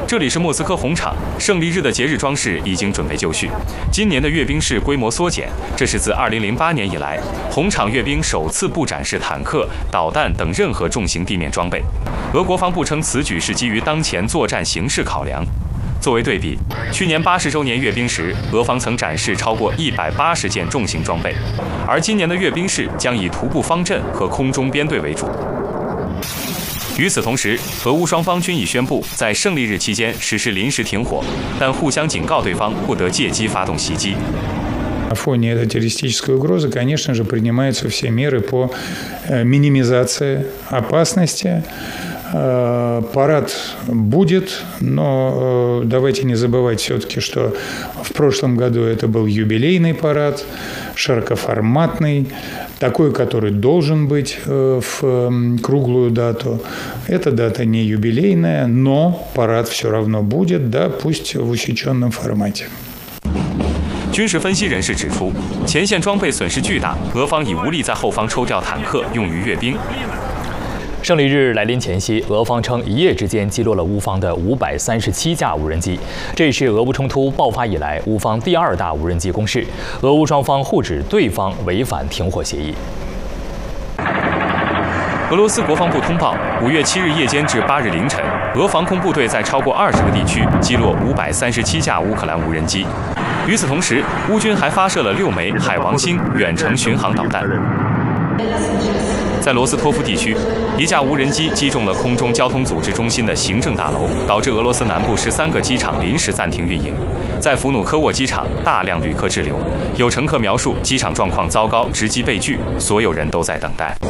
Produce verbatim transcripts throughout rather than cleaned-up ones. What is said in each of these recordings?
这里是莫斯科红场，胜利日的节日装饰已经准备就绪。今年的阅兵式规模缩减，这是自二零零八年以来，红场阅兵首次不展示坦克、导弹等任何重型地面装备。俄国防部称，此举是基于当前作战形势考量。作为对比，去年八十周年阅兵时，俄方曾展示超过一百八十件重型装备，而今年的阅兵式将以徒步方阵和空中编队为主。与此同时，俄乌双方均已宣布在胜利日期间实施临时停火，但互相警告对方不得借机发动袭击。 На фоне этой террористической угрозы, конечно же, принимаются все меры по минимизации опасности. Парад будет, но давайте не забывать все-таки, что в прошлом году это был юбилейный парад, широкоформатный, такой, который должен быть в круглую дату. Эта дата не юбилейная, но парад все равно будет, да, пусть в усеченном формате. 军事分析人士指出，前线装备损失巨大，俄方已无力在后方抽调坦克用于阅兵。 胜利日来临前夕，俄方称一夜之间击落了乌方的五百三十七架无人机，这也是俄乌冲突爆发以来乌方第二大无人机攻势。俄乌双方互指对方违反停火协议。 俄罗斯国防部通报，五月七日夜间至八日凌晨，俄防空部队在超过二十个地区击落五百三十七架乌克兰无人机。与此同时，乌军还发射了六枚海王星远程巡航导弹。在罗斯托夫地区，一架无人机击中了空中交通组织中心的行政大楼，导致俄罗斯南部十三个机场临时暂停运营。在弗努科沃机场，大量旅客滞留，有乘客描述机场状况糟糕，值机被拒，所有人都在等待。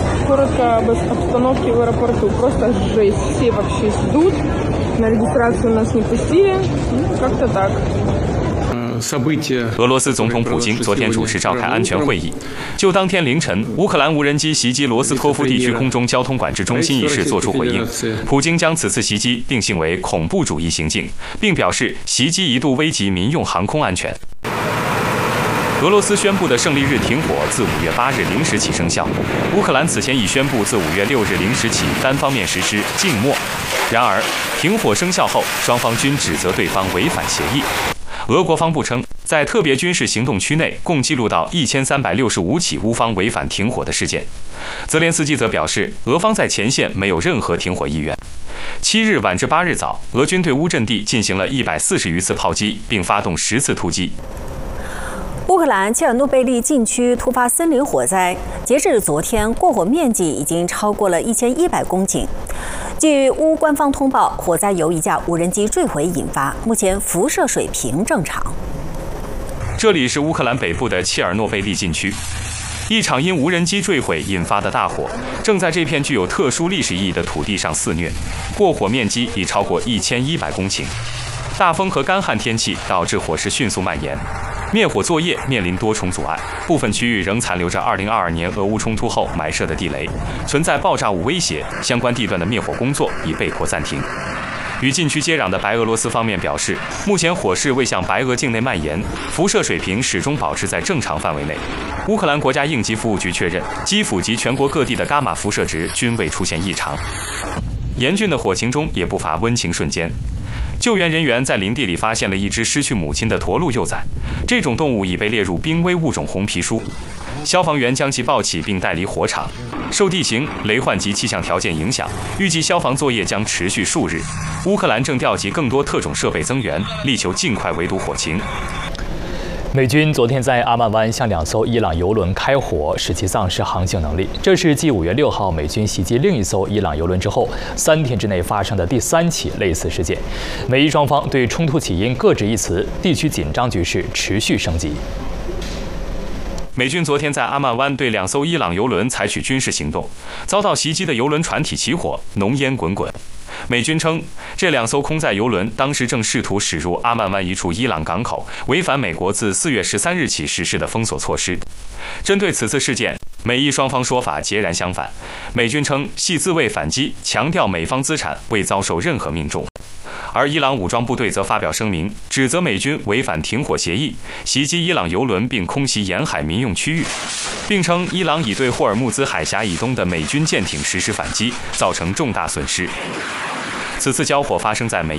俄罗斯总统普京昨天主持召开安全会议，就当天凌晨乌克兰无人机袭击罗斯托夫地区空中交通管制中心一事作出回应。普京将此次袭击定性为恐怖主义行径，并表示袭击一度危及民用航空安全。俄罗斯宣布的胜利日停火自五月八日零时起生效。乌克兰此前已宣布自五月六日零时起单方面实施静默。然而，停火生效后，双方均指责对方违反协议。俄国防部称，在特别军事行动区内共记录到一千三百六十五起乌方违反停火的事件。泽连斯基则表示，俄方在前线没有任何停火意愿。七日晚至八日早，俄军对乌阵地进行了一百四十余次炮击，并发动十次突击。 乌克兰切尔诺贝利禁区突发森林火灾，截至昨天，过火面积已经超过了一千一百公顷。据乌官方通报，火灾由一架无人机坠毁引发，目前辐射水平正常。 这里是乌克兰北部的切尔诺贝利禁区，一场因无人机坠毁引发的大火，正在这片具有特殊历史意义的土地上肆虐，过火面积已超过一千一百公顷。大风和干旱天气导致火势迅速蔓延。灭火作业面临多重阻碍，部分区域仍残留着二零二二年俄乌冲突后埋设的地雷，存在爆炸物威胁，相关地段的灭火工作已被迫暂停。与禁区接壤的白俄罗斯方面表示，目前火势未向白俄境内蔓延，辐射水平始终保持在正常范围内。乌克兰国家应急服务局确认，基辅及全国各地的伽马辐射值均未出现异常。严峻的火情中也不乏温情瞬间。救援人员在林地里发现了一只失去母亲的驼鹿幼崽，这种动物已被列入濒危物种红皮书。消防员将其抱起并带离火场。受地形、雷患及气象条件影响，预计消防作业将持续数日。乌克兰正调集更多特种设备增援，力求尽快围堵火情。 美军昨天在阿曼湾向两艘伊朗油轮开火，使其丧失航行能力。这是继五月六号美军袭击另一艘伊朗油轮之后，三天之内发生的第三起类似事件。美伊双方对冲突起因各执一词，地区紧张局势持续升级。 美军昨天在阿曼湾对两艘伊朗油轮采取军事行动，遭到袭击的油轮船体起火，浓烟滚滚。美军称，这两艘空载油轮当时正试图驶入阿曼湾一处伊朗港口，违反美国自四月十三日起实施的封锁措施。针对此次事件，美伊双方说法截然相反。美军称系自卫反击，强调美方资产未遭受任何命中。而伊朗武装部队则发表声明，指责美军违反停火协议，袭击伊朗油轮并空袭沿海民用区域，并称伊朗已对霍尔木兹海峡以东的美军舰艇实施反击，造成重大损失。此次交火发生在美